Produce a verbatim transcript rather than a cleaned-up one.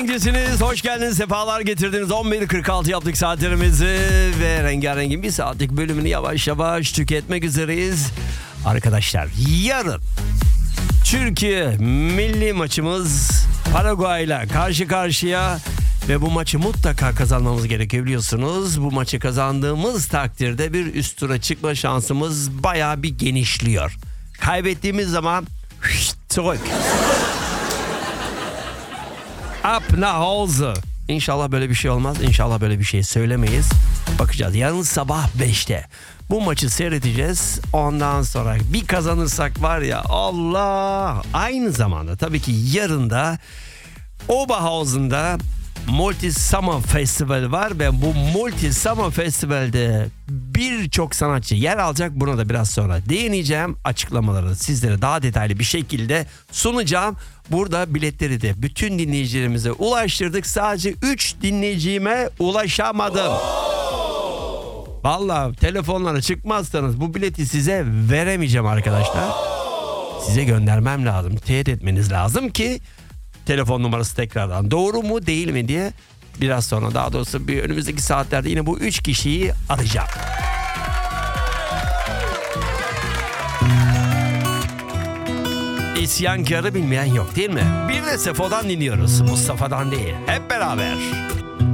öncesiniz. Hoş geldiniz. Sefalar getirdiniz. on bir kırk altı yaptık saatlerimizi ve rengarengin bir saatlik bölümünü yavaş yavaş tüketmek üzereyiz. Arkadaşlar yarın Türkiye milli maçımız Paraguay'la karşı karşıya ve bu maçı mutlaka kazanmamız gerekiyor biliyorsunuz. Bu maçı kazandığımız takdirde bir üst tura çıkma şansımız bayağı bir genişliyor. Kaybettiğimiz zaman zurück. Up nach Hause. İnşallah böyle bir şey olmaz. İnşallah böyle bir şey söylemeyiz. Bakacağız. Yarın sabah beşte bu maçı seyredeceğiz. Ondan sonra bir kazanırsak var ya Allah. Aynı zamanda tabii ki yarın da Oberhausen'da Multi Summer Festival var ve bu Multi Summer Festival'de birçok sanatçı yer alacak. Buna da biraz sonra değineceğim. Açıklamaları sizlere daha detaylı bir şekilde sunacağım. Burada biletleri de bütün dinleyicilerimize ulaştırdık. Sadece üç dinleyicime ulaşamadım. Vallahi telefonlara çıkmazsanız bu bileti size veremeyeceğim arkadaşlar. Size göndermem lazım. Teyit etmeniz lazım ki telefon numarası tekrardan doğru mu değil mi diye biraz sonra, daha doğrusu bir önümüzdeki saatlerde yine bu üç kişiyi arayacağım. İsyankarı bilmeyen yok değil mi? Bir de Sefo'dan dinliyoruz. Mustafa'dan değil. Hep beraber.